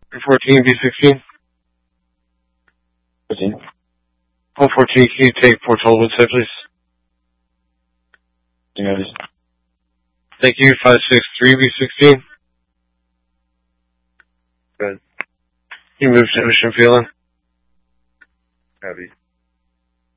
14 B16. 14. 114, can you take Port Sullivan side, please? Thank you. 563 B16. Good. You move to Ocean Feeling. Copy.